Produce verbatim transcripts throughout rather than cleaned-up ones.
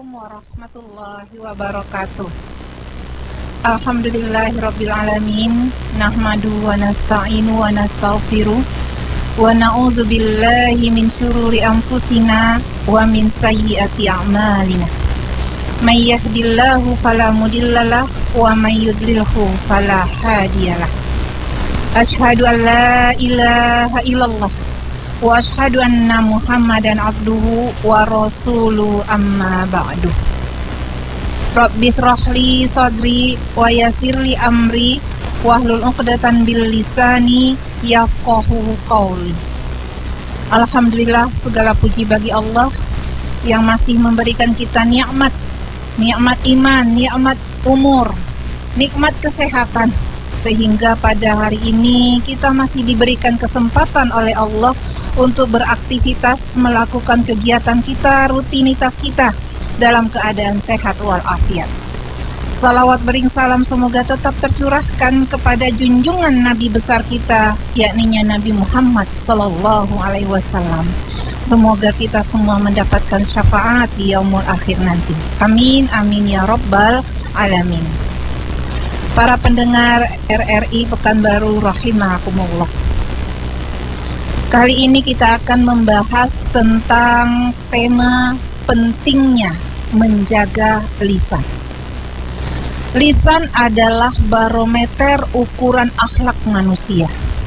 Assalamualaikum warahmatullahi wabarakatuh. Alhamdulillahirabbil alamin. Nahmadu wa nasta'inu wa nastaghfiruh wa na'udzu billahi min syururi anfusina wa min sayyiati a'malina. May yahdihillahu fala mudhillalah wa may yudlilhu fala hadiyalah. Asyhadu an la ilaha illallah wa asyhadu anna Muhammadan abduhu wa rasuluhu amma ba'du. Rabbi shrahli sadri wa yassirli amri wahlul 'uqdatam bil lisani yafqahu qawli. Alhamdulillah, segala puji bagi Allah yang masih memberikan kita nikmat, nikmat iman, nikmat umur, nikmat kesehatan, sehingga pada hari ini kita masih diberikan kesempatan oleh Allah untuk beraktivitas, melakukan kegiatan kita, rutinitas kita dalam keadaan sehat walafiat. Salawat bering salam semoga tetap tercurahkan kepada junjungan Nabi besar kita, yakni Nabi Muhammad Sallallahu Alaihi Wasallam. Semoga kita semua mendapatkan syafaat di yaumul akhir nanti. Amin, amin ya Rabbal Alamin. Para pendengar R R I Pekanbaru rahimakumullah. Kali ini kita akan membahas tentang tema pentingnya menjaga lisan. Lisan adalah barometer ukuran akhlak manusia.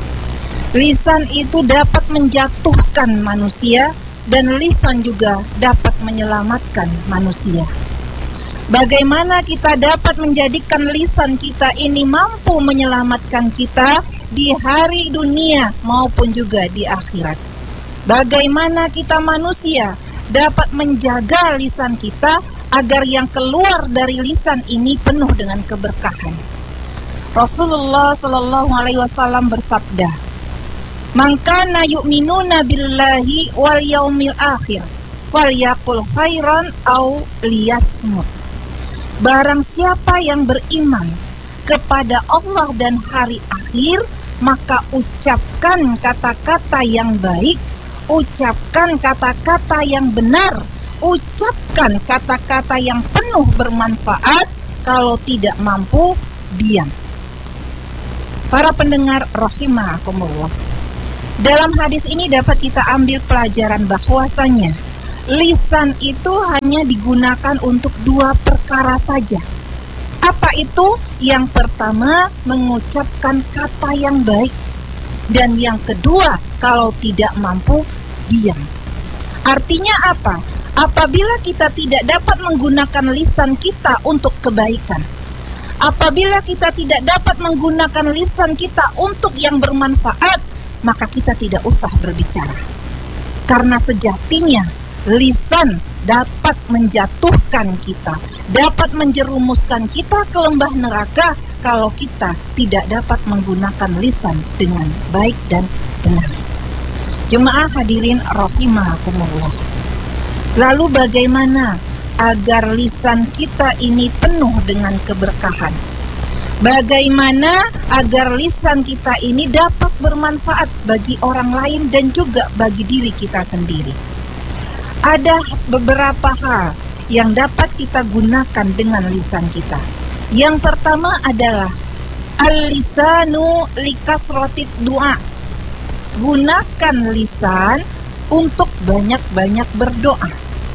Lisan itu dapat menjatuhkan manusia dan lisan juga dapat menyelamatkan manusia. Bagaimana kita dapat menjadikan lisan kita ini mampu menyelamatkan kita di hari dunia maupun juga di akhirat? Bagaimana kita manusia dapat menjaga lisan kita agar yang keluar dari lisan ini penuh dengan keberkahan? Rasulullah Sallallahu Alaihi Wasallam bersabda, "Man kana yu'minuna billahi wal yaumil akhir, falyaqul khairan aw liyasmut." Barang siapa yang beriman kepada Allah dan hari akhir, maka ucapkan kata-kata yang baik, ucapkan kata-kata yang benar, ucapkan kata-kata yang penuh bermanfaat. Kalau tidak mampu, diam. Para pendengar rahimakumullah, dalam hadis ini dapat kita ambil pelajaran bahwasanya lisan itu hanya digunakan untuk dua perkara saja. Apa itu? Yang pertama, mengucapkan kata yang baik. Dan yang kedua, kalau tidak mampu, diam. Artinya apa? Apabila kita tidak dapat menggunakan lisan kita untuk kebaikan, apabila kita tidak dapat menggunakan lisan kita untuk yang bermanfaat, maka kita tidak usah berbicara. Karena sejatinya lisan dapat menjatuhkan kita, dapat menjerumuskan kita ke lembah neraka kalau kita tidak dapat menggunakan lisan dengan baik dan benar. Jemaah hadirin rahimakumullah. Lalu bagaimana agar lisan kita ini penuh dengan keberkahan? Bagaimana agar lisan kita ini dapat bermanfaat bagi orang lain dan juga bagi diri kita sendiri? Ada beberapa hal yang dapat kita gunakan dengan lisan kita. Yang pertama adalah al-lisanu likasrotid du'a. Gunakan lisan untuk banyak-banyak berdoa.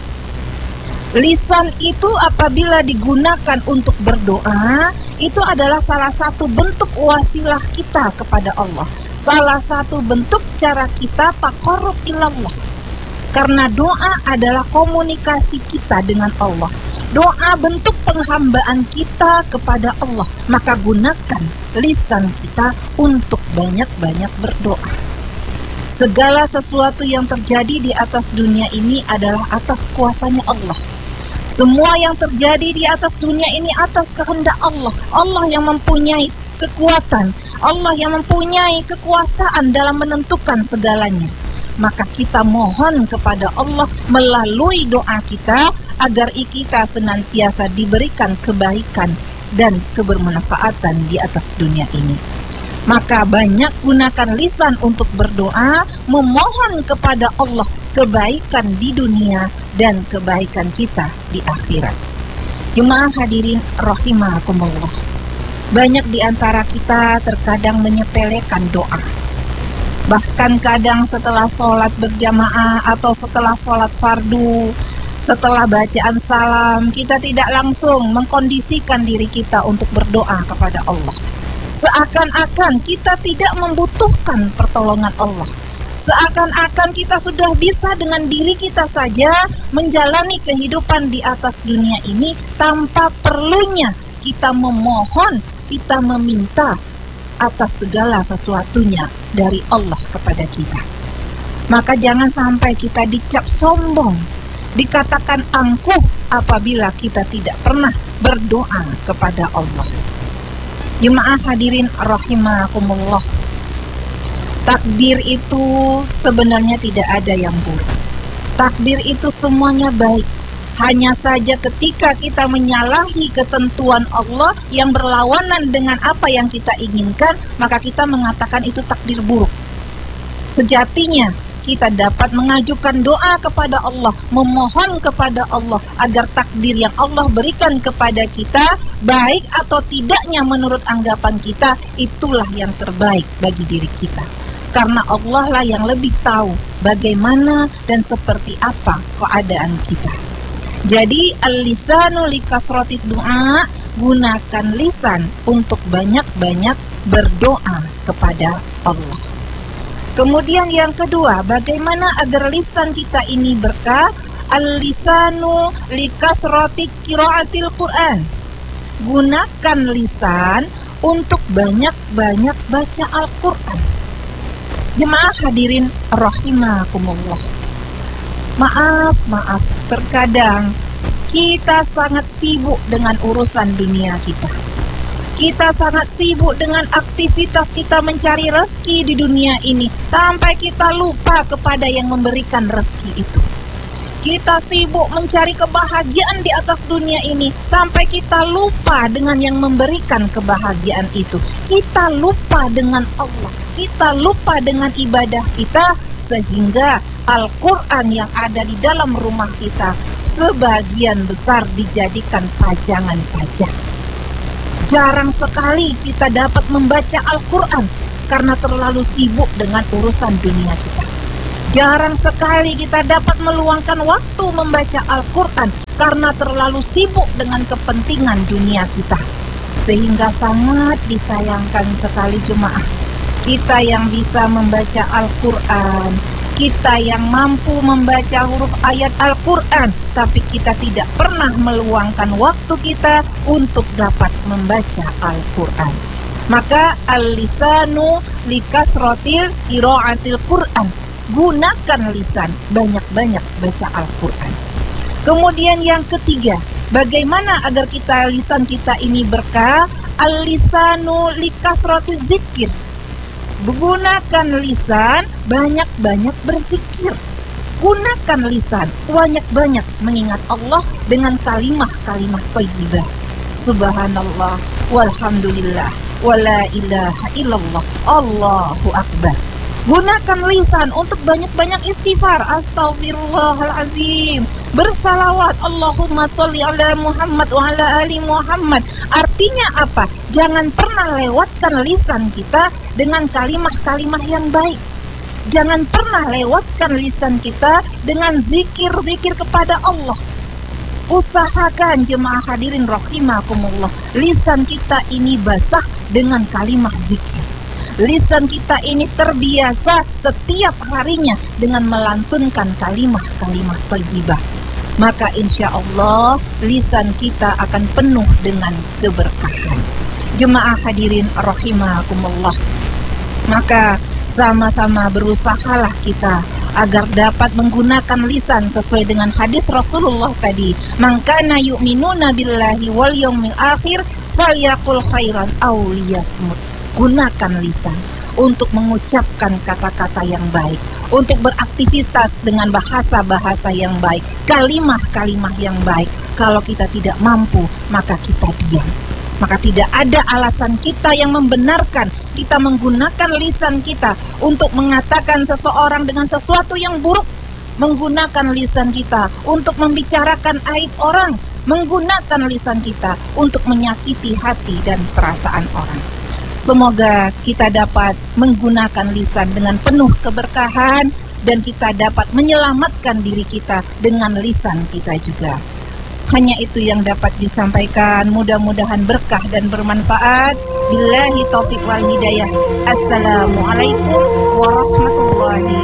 Lisan itu apabila digunakan untuk berdoa, itu adalah salah satu bentuk wasilah kita kepada Allah. Salah satu bentuk cara kita taqarrub ilallah. Karena doa adalah komunikasi kita dengan Allah. Doa bentuk penghambaan kita kepada Allah. Maka gunakan lisan kita untuk banyak-banyak berdoa. Segala sesuatu yang terjadi di atas dunia ini adalah atas kuasanya Allah. Semua yang terjadi di atas dunia ini atas kehendak Allah. Allah yang mempunyai kekuatan. Allah yang mempunyai kekuasaan dalam menentukan segalanya. Maka kita mohon kepada Allah melalui doa kita agar kita senantiasa diberikan kebaikan dan kebermanfaatan di atas dunia ini. Maka banyak gunakan lisan untuk berdoa, memohon kepada Allah kebaikan di dunia dan kebaikan kita di akhirat. Jemaah hadirin rahimakumullah. Banyak di antara kita terkadang menyepelekan doa. Bahkan kadang setelah sholat berjamaah atau setelah sholat fardu, setelah bacaan salam, kita tidak langsung mengkondisikan diri kita untuk berdoa kepada Allah. Seakan-akan kita tidak membutuhkan pertolongan Allah. Seakan-akan kita sudah bisa dengan diri kita saja menjalani kehidupan di atas dunia ini tanpa perlunya kita memohon, kita meminta atas segala sesuatunya dari Allah kepada kita. Maka jangan sampai kita dicap sombong, dikatakan angkuh apabila kita tidak pernah berdoa kepada Allah. Jemaah hadirin rahimakumullah. Takdir itu sebenarnya tidak ada yang buruk. Takdir itu semuanya baik. Hanya saja ketika kita menyalahi ketentuan Allah yang berlawanan dengan apa yang kita inginkan, maka kita mengatakan itu takdir buruk. Sejatinya kita dapat mengajukan doa kepada Allah, memohon kepada Allah agar takdir yang Allah berikan kepada kita, baik atau tidaknya menurut anggapan kita, itulah yang terbaik bagi diri kita. Karena Allah lah yang lebih tahu bagaimana dan seperti apa keadaan kita. Jadi al-lisanu likasratid du'a, gunakan lisan untuk banyak-banyak berdoa kepada Allah. Kemudian yang kedua, bagaimana agar lisan kita ini berkah? Al-lisanu likasrati qiraatil Qur'an. Gunakan lisan untuk banyak-banyak baca Al-Qur'an. Jemaah hadirin rahimakumullah. Maaf, maaf, terkadang kita sangat sibuk dengan urusan dunia kita. Kita sangat sibuk dengan aktivitas kita mencari rezeki di dunia ini, sampai kita lupa kepada yang memberikan rezeki itu. Kita sibuk mencari kebahagiaan di atas dunia ini, sampai kita lupa dengan yang memberikan kebahagiaan itu. Kita lupa dengan Allah, kita lupa dengan ibadah kita, sehingga Al-Quran yang ada di dalam rumah kita sebagian besar dijadikan pajangan saja. Jarang sekali kita dapat membaca Al-Quran karena terlalu sibuk dengan urusan dunia kita. Jarang sekali kita dapat meluangkan waktu membaca Al-Quran karena terlalu sibuk dengan kepentingan dunia kita. Sehingga sangat disayangkan sekali jemaah, kita yang bisa membaca Al-Quran, kita yang mampu membaca huruf ayat Al-Quran, tapi kita tidak pernah meluangkan waktu kita untuk dapat membaca Al-Quran. Maka al-lisanu likasrotil qiraatil Quran. Gunakan lisan, banyak-banyak baca Al-Quran. Kemudian yang ketiga, bagaimana agar kita lisan kita ini berkah? Al-lisanu likasrotil zikir. Gunakan lisan, banyak-banyak berzikir. Gunakan lisan, banyak-banyak mengingat Allah dengan kalimah-kalimah thayyibah. Subhanallah, walhamdulillah, wala ilaha illallah, Allahu akbar. Gunakan lisan untuk banyak-banyak istighfar. Astaghfirullahalazim. Bersalawat, Allahumma sholli ala Muhammad wa ala ali Muhammad. Artinya apa? Jangan pernah lewatkan lisan kita dengan kalimah-kalimah yang baik. Jangan pernah lewatkan lisan kita dengan zikir-zikir kepada Allah. Usahakan jemaah hadirin rahimakumullah, lisan kita ini basah dengan kalimah zikir. Lisan kita ini terbiasa setiap harinya dengan melantunkan kalimah-kalimah thayyibah. Maka insya Allah lisan kita akan penuh dengan keberkahan. Jemaah hadirin rahimakumullah, maka sama-sama berusahalah kita agar dapat menggunakan lisan sesuai dengan hadis Rasulullah tadi. Man kana yu'minuna billahi wal yaumil akhir falyaqul khairan aw liyasmut. Gunakan lisan untuk mengucapkan kata-kata yang baik, untuk beraktivitas dengan bahasa-bahasa yang baik, kalimah-kalimah yang baik. Kalau kita tidak mampu, maka kita diam. Maka tidak ada alasan kita yang membenarkan kita menggunakan lisan kita untuk mengatakan seseorang dengan sesuatu yang buruk, menggunakan lisan kita untuk membicarakan aib orang, menggunakan lisan kita untuk menyakiti hati dan perasaan orang. Semoga kita dapat menggunakan lisan dengan penuh keberkahan dan kita dapat menyelamatkan diri kita dengan lisan kita juga. Hanya itu yang dapat disampaikan. Mudah-mudahan berkah dan bermanfaat. Billahi taufiq wal hidayah. Assalamualaikum warahmatullahi